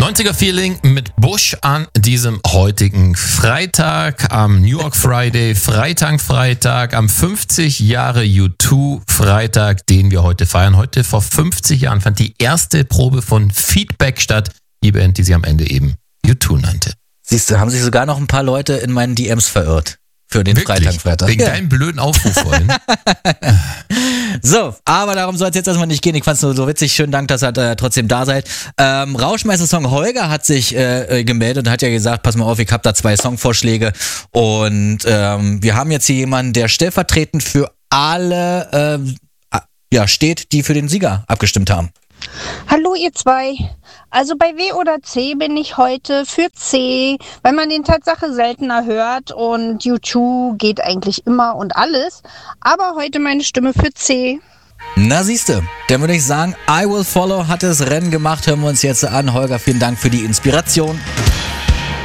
90er Feeling mit Bush an diesem heutigen Freitag, am New York Friday, Freitag, am 50 Jahre U2 Freitag, den wir heute feiern. Heute vor 50 Jahren fand die erste Probe von Feedback statt, die Band, die sie am Ende eben U2 nannte. Siehst du, haben sich sogar noch ein paar Leute in meinen DMs verirrt für den Freitag. Wegen deinem blöden Aufruf vorhin. So, aber darum soll es jetzt erstmal nicht gehen. Ich fand es nur so witzig. Schönen Dank, dass ihr trotzdem da seid. Rauschmeister-Song Holger hat sich gemeldet und hat ja gesagt, pass mal auf, ich habe da 2 Songvorschläge. Und wir haben jetzt hier jemanden, der stellvertretend für alle steht, die für den Sieger abgestimmt haben. Hallo ihr zwei. Also bei W oder C bin ich heute für C, weil man den Tatsache seltener hört und U2 geht eigentlich immer und alles. Aber heute meine Stimme für C. Na siehste, dann würde ich sagen, I Will Follow hat das Rennen gemacht. Hören wir uns jetzt an. Holger, vielen Dank für die Inspiration.